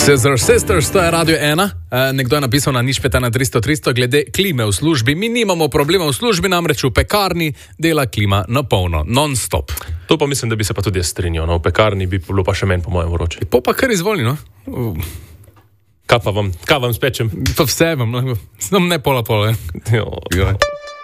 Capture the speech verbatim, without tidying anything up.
Scissor Sisters, to je Radio ena. E, nekdo je napisal na nič pet ena tristo tristo glede klime v službi. Mi nimamo problema v službi, namreč v pekarni dela klima na polno, non-stop. To pa mislim, da bi se pa tudi jaz strinjal. No? V pekarni bi bilo pa še meni po mojem vroče. Po pa kar izvoli, no? Kaj pa vam, kaj vam spečem? Pa vse vam, no? Znam ne pola pola. Jo.